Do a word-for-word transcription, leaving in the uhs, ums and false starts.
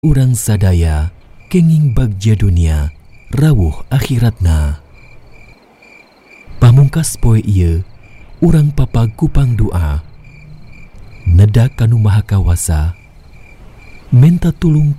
Urang sadaya kenging bagja dunia rawuh akhiratna. Pamungkas poe ieu urang papag kupang doa. Nedak kanu maha kawasa, menta tulung